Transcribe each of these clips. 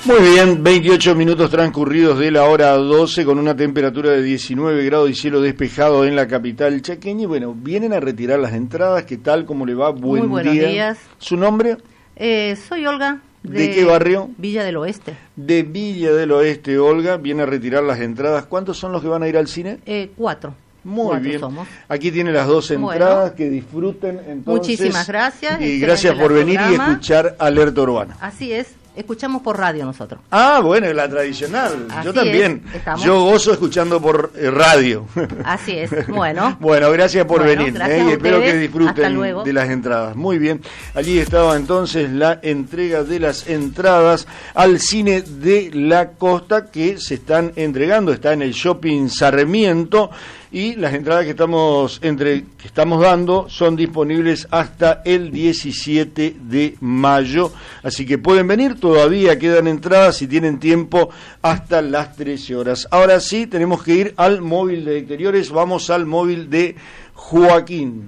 Muy bien, 28 minutos transcurridos de la hora 12 con una temperatura de 19 grados y cielo despejado en la capital chaqueña. Y bueno, vienen a retirar las entradas. ¿Qué tal? ¿Cómo le va? Muy buenos días. ¿Su nombre? Soy Olga. ¿De qué barrio? Villa del Oeste. De Villa del Oeste, Olga. Viene a retirar las entradas. ¿Cuántos son los que van a ir al cine? 4. Muy bien. Somos. Aquí tiene las 2 entradas, bueno, que disfruten entonces. Muchísimas gracias. Y gracias por venir y escuchar Alerta Urbana. Así es. Escuchamos por radio nosotros. Ah, bueno, la tradicional. Así yo también. Yo gozo escuchando por radio. Así es. Bueno. Bueno, gracias por venir. Gracias y espero que disfruten luego de las entradas. Muy bien. Allí estaba entonces la entrega de las entradas al cine de la costa que se están entregando. Está en el Shopping Sarmiento. Y las entradas que estamos dando son disponibles hasta el 17 de mayo. Así que pueden venir, todavía quedan entradas si tienen tiempo hasta las 13 horas. Ahora sí, tenemos que ir al móvil de exteriores. Vamos al móvil de Joaquín.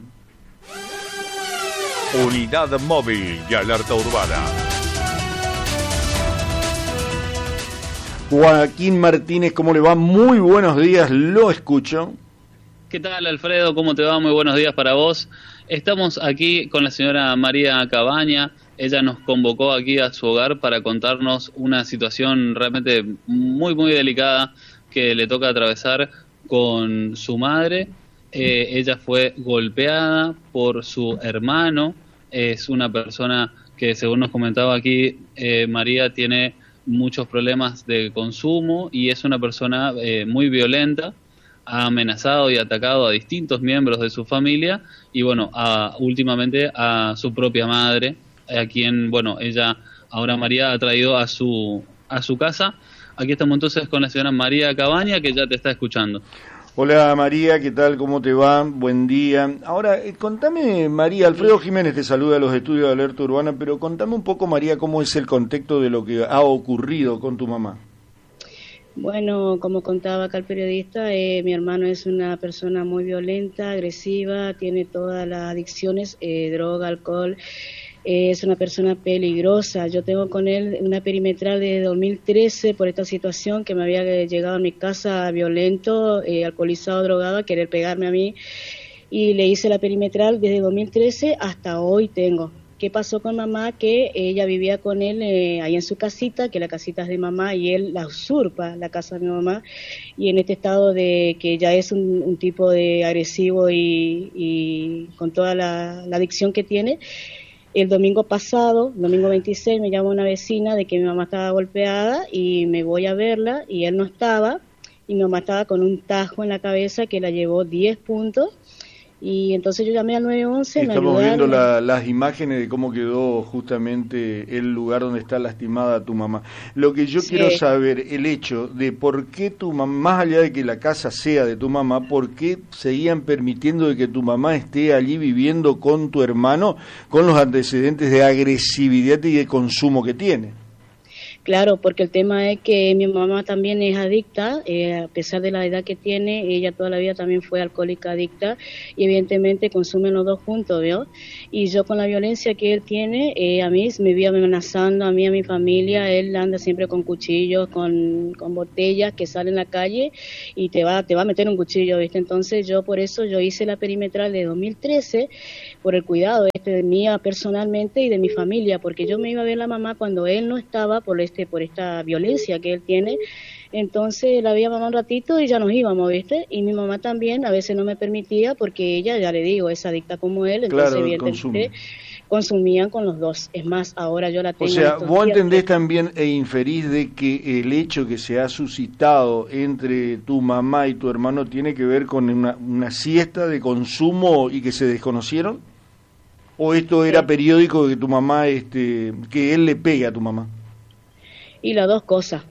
Unidad móvil de Alerta Urbana. Joaquín Martínez, ¿cómo le va? Muy buenos días, lo escucho. ¿Qué tal, Alfredo? ¿Cómo te va? Muy buenos días para vos. Estamos aquí con la señora María Cabaña. Ella nos convocó aquí a su hogar para contarnos una situación realmente muy, muy delicada que le toca atravesar con su madre. Ella fue golpeada por su hermano. Es una persona que, según nos comentaba aquí, María tiene muchos problemas de consumo y es una persona muy violenta. Ha amenazado y atacado a distintos miembros de su familia y bueno, últimamente a su propia madre, a quien, bueno, ella, ahora María, ha traído a su casa. Aquí estamos entonces con la señora María Cabaña, que ya te está escuchando. Hola María, ¿qué tal? ¿Cómo te va? Buen día. Ahora, contame, María, Alfredo Jiménez te saluda a los estudios de Alerta Urbana, pero contame un poco, María, cómo es el contexto de lo que ha ocurrido con tu mamá. Bueno, como contaba acá el periodista, mi hermano es una persona muy violenta, agresiva, tiene todas las adicciones, droga, alcohol, es una persona peligrosa. Yo tengo con él una perimetral de 2013 por esta situación que me había llegado a mi casa violento, alcoholizado, drogado, a querer pegarme a mí y le hice la perimetral desde 2013 hasta hoy tengo. ¿Qué pasó con mamá? Que ella vivía con él ahí en su casita, que la casita es de mamá y él la usurpa, la casa de mi mamá, y en este estado de que ya es un tipo de agresivo y con toda la adicción que tiene. El domingo pasado, domingo 26, me llama una vecina de que mi mamá estaba golpeada y me voy a verla y él no estaba, y mi mamá estaba con un tajo en la cabeza que la llevó 10 puntos. Y entonces yo llamé al 911. Estamos viendo las imágenes de cómo quedó justamente el lugar donde está lastimada tu mamá. Lo que yo quiero saber, el hecho de por qué tu mamá, más allá de que la casa sea de tu mamá, por qué seguían permitiendo de que tu mamá esté allí viviendo con tu hermano, con los antecedentes de agresividad y de consumo que tiene. Claro, porque el tema es que mi mamá también es adicta, a pesar de la edad que tiene, ella toda la vida también fue alcohólica adicta y evidentemente consumen los dos juntos, ¿vio? Y yo con la violencia que él tiene, a mí me vive amenazando, a mí, a mi familia, él anda siempre con cuchillos, con botellas que sale en la calle y te va a meter un cuchillo, ¿viste? Entonces yo por eso yo hice la perimetral de 2013 por el cuidado de mía personalmente y de mi familia, porque yo me iba a ver a la mamá cuando él no estaba por esta violencia que él tiene. Entonces la veía mamá un ratito y ya nos íbamos, ¿viste? Y mi mamá también a veces no me permitía porque ella, ya le digo, es adicta como él, entonces claro, evidentemente consumían con los dos. Es más, ahora yo la tengo. O sea, vos entendés también e inferís de que el hecho que se ha suscitado entre tu mamá y tu hermano tiene que ver con una siesta de consumo y que se desconocieron. ¿O esto era periódico de que tu mamá, que él le pegue a tu mamá? Y las dos cosas,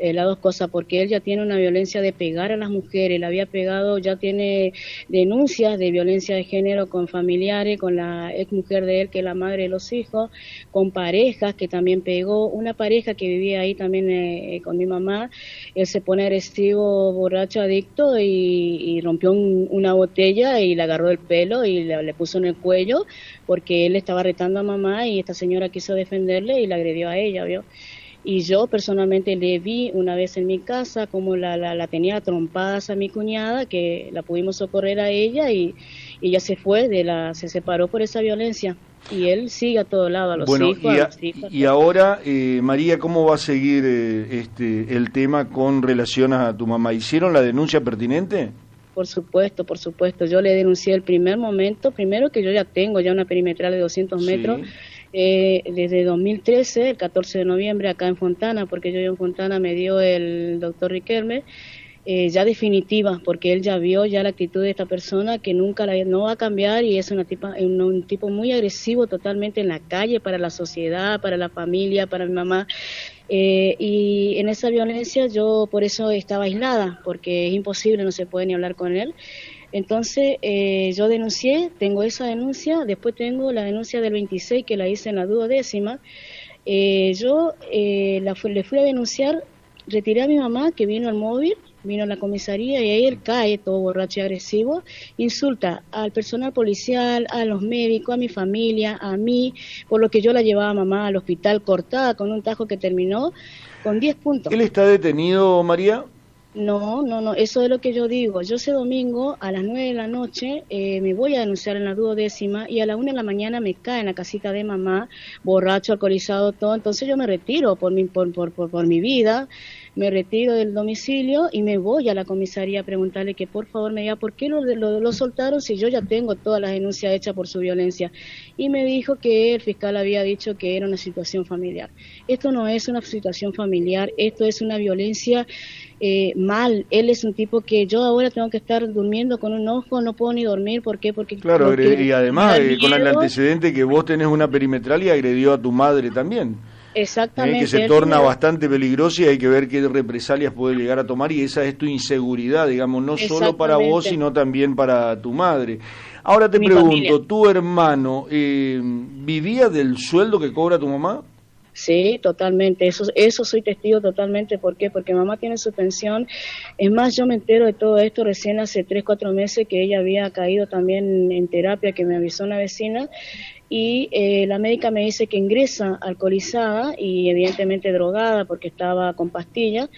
porque él ya tiene una violencia de pegar a las mujeres, la había pegado, ya tiene denuncias de violencia de género con familiares, con la ex mujer de él, que es la madre de los hijos, con parejas que también pegó, una pareja que vivía ahí también con mi mamá, él se pone agresivo, borracho, adicto y rompió una botella y le agarró el pelo y le puso en el cuello porque él estaba retando a mamá y esta señora quiso defenderle y le agredió a ella, ¿vio? Y yo personalmente le vi una vez en mi casa como la tenía a trompadas a mi cuñada, que la pudimos socorrer a ella y ella se fue, se separó por esa violencia. Y él sigue a todo lado, a los hijos, a los hijos. Y ahora, María, ¿cómo va a seguir el tema con relación a tu mamá? ¿Hicieron la denuncia pertinente? Por supuesto. Yo le denuncié el primer momento, primero que yo ya tengo una perimetral de 200 metros, desde 2013, el 14 de noviembre, acá en Fontana, porque yo en Fontana me dio el doctor Riquelme, ya definitiva, porque él ya vio ya la actitud de esta persona que nunca no va a cambiar, y es un tipo muy agresivo totalmente en la calle, para la sociedad, para la familia, para mi mamá. Y en esa violencia yo por eso estaba aislada, porque es imposible, no se puede ni hablar con él. Entonces yo denuncié, tengo esa denuncia, después tengo la denuncia del 26 que la hice en la 12ª. Yo le fui a denunciar, retiré a mi mamá, que vino al móvil, vino a la comisaría, y ahí él cae todo borracho y agresivo, insulta al personal policial, a los médicos, a mi familia, a mí, por lo que yo la llevaba a mamá al hospital cortada con un tajo que terminó con 10 puntos. ¿Él está detenido, María? No, eso es lo que yo digo. Yo ese domingo a las 9 de la noche me voy a denunciar en la 12ª, y a la 1 de la mañana me cae en la casita de mamá, borracho, alcoholizado, todo. Entonces yo me retiro por mi vida, me retiro del domicilio y me voy a la comisaría a preguntarle que por favor me diga por qué lo soltaron si yo ya tengo todas las denuncias hechas por su violencia. Y me dijo que el fiscal había dicho que era una situación familiar. Esto no es una situación familiar, esto es una violencia mal. Él es un tipo que yo ahora tengo que estar durmiendo con un ojo, no puedo ni dormir. ¿Por qué? Porque y además con el antecedente que vos tenés una perimetral y agredió a tu madre también. Exactamente. Que se torna bastante peligroso, y hay que ver qué represalias puede llegar a tomar, y esa es tu inseguridad, digamos, no solo para vos, sino también para tu madre. Ahora te pregunto, familia. ¿Tu hermano vivía del sueldo que cobra tu mamá? Sí, totalmente, eso soy testigo totalmente. ¿Por qué? Porque mamá tiene su pensión. Es más, yo me entero de todo esto recién hace 3-4 meses, que ella había caído también en terapia, que me avisó una vecina, y la médica me dice que ingresa alcoholizada y evidentemente drogada, porque estaba con pastillas.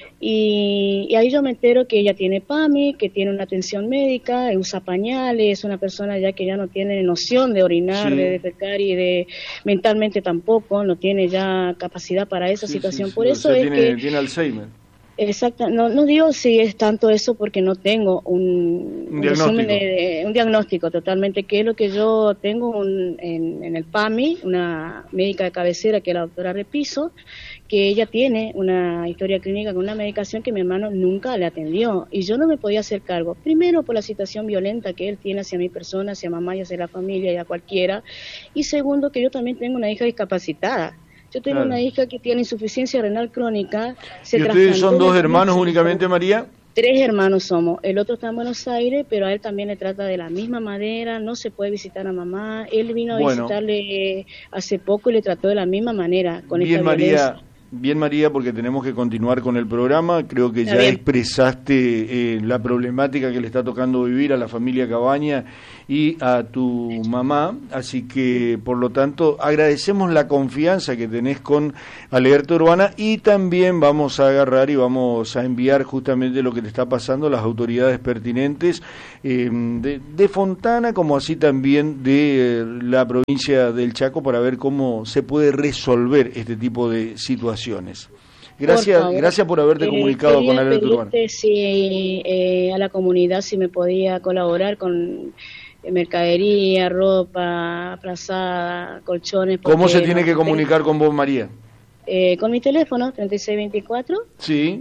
Y ahí yo me entero que ella tiene PAMI, que tiene una atención médica, usa pañales, es una persona ya que ya no tiene noción de orinar, de defecar, y mentalmente tampoco, no tiene ya capacidad para esa situación. Por eso es que tiene Alzheimer. Exacto, no digo si es tanto eso, porque no tengo un diagnóstico totalmente, que es lo que yo tengo en el PAMI, una médica de cabecera, que es la doctora Repiso, que ella tiene una historia clínica con una medicación que mi hermano nunca le atendió, y yo no me podía hacer cargo, primero por la situación violenta que él tiene hacia mi persona, hacia mamá y hacia la familia y a cualquiera, y segundo que yo también tengo una hija discapacitada. Yo tengo una hija que tiene insuficiencia renal crónica. ¿Y ustedes son 2 hermanos únicamente, María? 3 hermanos somos. El otro está en Buenos Aires, pero a él también le trata de la misma manera, no se puede visitar a mamá. Él vino a visitarle hace poco y le trató de la misma manera con esta violencia. Bien, María, porque tenemos que continuar con el programa. Creo que ya expresaste la problemática que le está tocando vivir a la familia Cabaña y a tu mamá, así que por lo tanto agradecemos la confianza que tenés con Alerta Urbana, y también vamos a agarrar y vamos a enviar justamente lo que te está pasando a las autoridades pertinentes de Fontana, como así también de la provincia del Chaco, para ver cómo se puede resolver este tipo de situaciones. Gracias por haberte comunicado con Alerta Urbana. A la comunidad si me podía colaborar con mercadería, ropa, frazada, colchones. ¿Cómo se tiene que comunicar con vos, María? Con mi teléfono, 3624. Sí.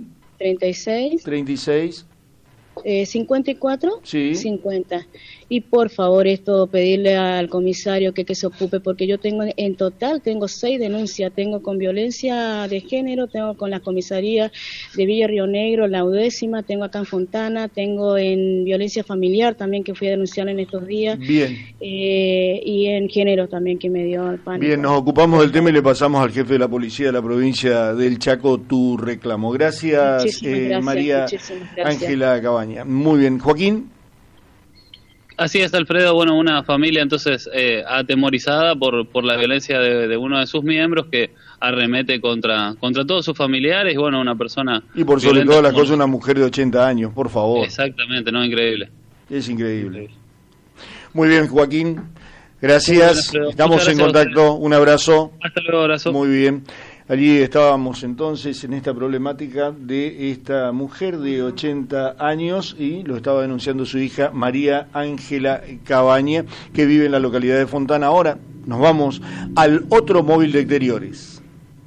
36. 54. Sí. 50. Y por favor pedirle al comisario que se ocupe, porque yo en total tengo 6 denuncias, tengo con violencia de género, tengo con la comisaría de Villa Río Negro, la 10ª, tengo acá en Fontana, tengo en violencia familiar también, que fui a denunciar en estos días. Bien. Y en género también, que me dio el pánico. Bien, nos ocupamos del tema y le pasamos al jefe de la policía de la provincia del Chaco tu reclamo. Gracias, María Ángela Cabaña. Muy bien, Joaquín. Así es, Alfredo. Bueno, una familia entonces atemorizada por la violencia de uno de sus miembros que arremete contra todos sus familiares y bueno, una persona... Y por sobre todas las cosas una mujer de 80 años, por favor. Exactamente, ¿no? Increíble. Es increíble. Muy bien, Joaquín. Gracias. Bien, estamos en contacto. Un abrazo. Hasta luego, abrazo. Muy bien. Allí estábamos entonces en esta problemática de esta mujer de 80 años y lo estaba denunciando su hija María Ángela Cabaña, que vive en la localidad de Fontana. Ahora nos vamos al otro móvil de exteriores.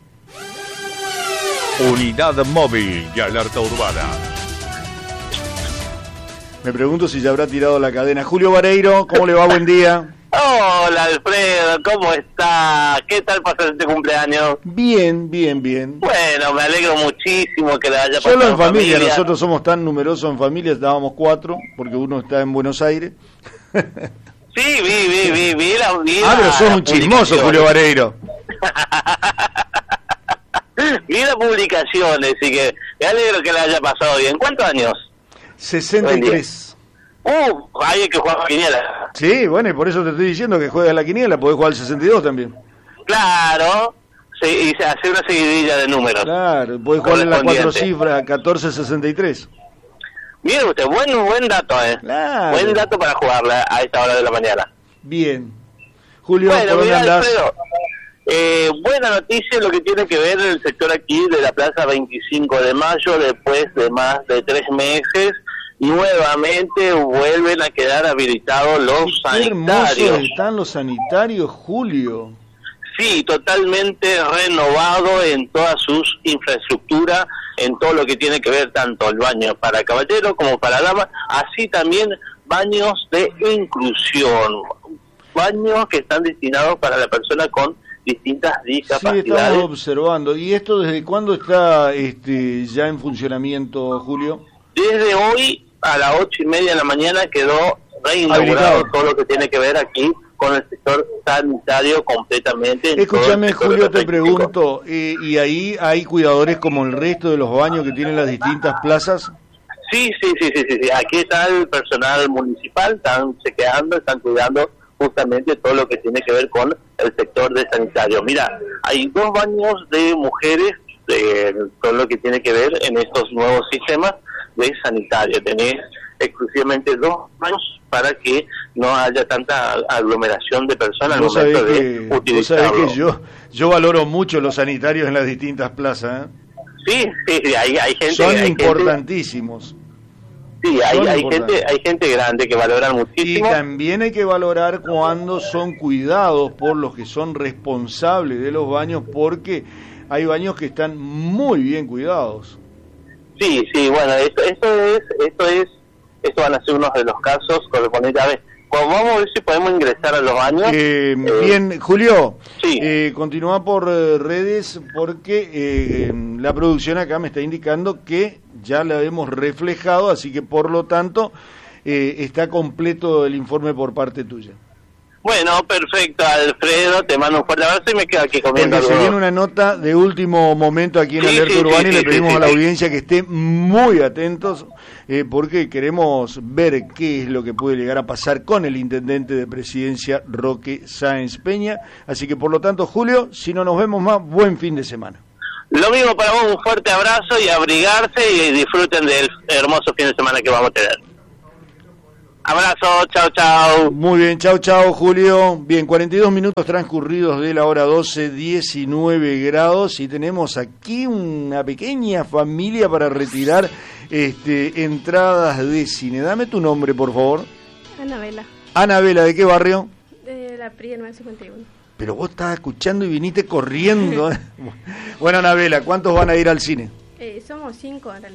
Unidad móvil y alerta urbana. Me pregunto si ya habrá tirado la cadena. Julio Vareiro, ¿cómo le va? Buen día. Hola Alfredo, ¿cómo está? ¿Qué tal pasó este cumpleaños? Bien, bien, bien. Bueno, me alegro muchísimo que le haya pasado Solo en familia, nosotros somos tan numerosos en familia, estábamos 4, porque uno está en Buenos Aires. Sí, vi la pero sos un chismoso, Julio Vareiro. Vi las publicaciones, así que me alegro que le haya pasado bien. ¿Cuántos años? 63. Hay que jugar a la quiniela. Sí, bueno, y por eso te estoy diciendo que juegas a la quiniela, podés jugar al 62 también. Claro, sí, y hacer una seguidilla de números. Claro, podés jugar en las 4 cifras, 1463. Mire usted, buen dato, Claro. Buen dato para jugarla a esta hora de la mañana. Bien. Julio, Bueno, ¿por dónde mira, andás? Alfredo, buena noticia lo que tiene que ver el sector aquí de la Plaza 25 de Mayo, después de más de 3 meses, nuevamente vuelven a quedar habilitados los Qué sanitarios. hermosos están los sanitarios, Julio. Sí, totalmente renovado en toda su infraestructura, en todo lo que tiene que ver tanto el baño para caballero como para dama, así también baños de inclusión, baños que están destinados para la persona con distintas discapacidades. Sí, estamos observando. ¿Y esto desde cuándo está ya en funcionamiento, Julio? Desde hoy a las 8:30 de la mañana quedó reinaugurado todo lo que tiene que ver aquí con el sector sanitario completamente. Escúchame, Julio, te pregunto, ¿y ahí hay cuidadores como el resto de los baños que tienen las distintas plazas? Sí. Aquí está el personal municipal, están chequeando, están cuidando justamente todo lo que tiene que ver con el sector de sanitario. Mira, hay 2 baños de mujeres, todo lo que tiene que ver en estos nuevos sistemas de sanitario. Tenés exclusivamente 2 baños para que no haya tanta aglomeración de personas al momento de utilizarlo. Vos sabés que yo valoro mucho los sanitarios en las distintas plazas, ¿eh? Sí, hay gente... Son hay importantísimos. Sí, hay gente grande que valora muchísimo. Y también hay que valorar cuando son cuidados por los que son responsables de los baños, porque hay baños que están muy bien cuidados. Sí, bueno, esto van a ser unos de los casos correspondientes. A ver, vamos a ver si podemos ingresar a los baños. Bien, Julio, sí. Continúa por redes porque la producción acá me está indicando que ya la hemos reflejado, así que por lo tanto está completo el informe por parte tuya. Bueno, perfecto, Alfredo, te mando un fuerte abrazo y me quedo aquí comiendo. Porque se viene una nota de último momento aquí en Alerta Urbana y le pedimos a la audiencia que esté muy atentos porque queremos ver qué es lo que puede llegar a pasar con el intendente de Presidencia, Roque Sáenz Peña. Así que por lo tanto, Julio, si no nos vemos más, buen fin de semana. Lo mismo para vos, un fuerte abrazo y abrigarse y disfruten del hermoso fin de semana que vamos a tener. Abrazo, chao. Muy bien, chao, Julio. Bien, 42 minutos transcurridos de la hora 12, 19 grados y tenemos aquí una pequeña familia para retirar entradas de cine. Dame tu nombre, por favor. Anabela. Anabela, ¿de qué barrio? De la PRI 951. Pero vos estabas escuchando y viniste corriendo. Bueno, Anabela, ¿cuántos van a ir al cine? Somos 5 en realidad.